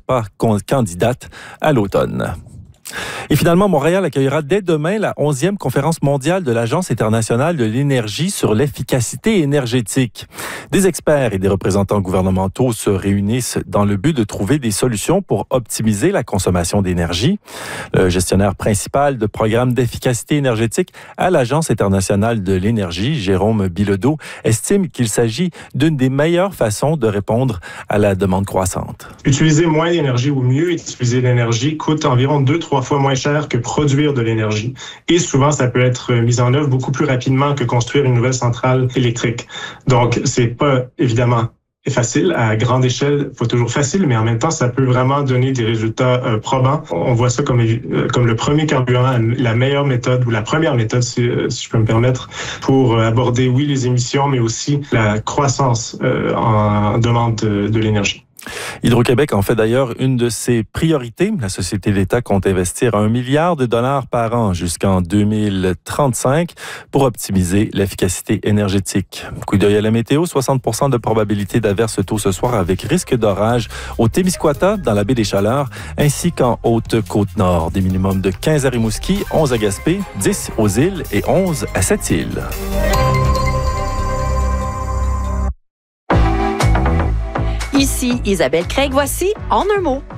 pas candidate à l'automne. Et finalement, Montréal accueillera dès demain la 11e conférence mondiale de l'Agence internationale de l'énergie sur l'efficacité énergétique. Des experts et des représentants gouvernementaux se réunissent dans le but de trouver des solutions pour optimiser la consommation d'énergie. Le gestionnaire principal de programme d'efficacité énergétique à l'Agence internationale de l'énergie, Jérôme Bilodeau, estime qu'il s'agit d'une des meilleures façons de répondre à la demande croissante. Utiliser moins d'énergie ou mieux utiliser l'énergie coûte environ 2-3 fois moins cher que produire de l'énergie. Et souvent, ça peut être mis en œuvre beaucoup plus rapidement que construire une nouvelle centrale électrique. Donc, c'est pas évidemment facile à grande échelle, pas toujours facile, mais en même temps, ça peut vraiment donner des résultats probants. On voit ça comme le premier carburant, la meilleure méthode ou la première méthode, si je peux me permettre, pour aborder, oui, les émissions, mais aussi la croissance en demande de l'énergie. Hydro-Québec en fait d'ailleurs une de ses priorités. La société d'État compte investir $1 milliard par an jusqu'en 2035 pour optimiser l'efficacité énergétique. Coup d'œil à la météo, 60% de probabilité d'averse tôt ce soir avec risque d'orage au Témiscouata, dans la baie des Chaleurs, ainsi qu'en Haute-Côte-Nord. Des minimums de 15 à Rimouski, 11 à Gaspé, 10 aux îles et 11 à Sept-Îles. Ici Isabelle Craig, voici En un mot.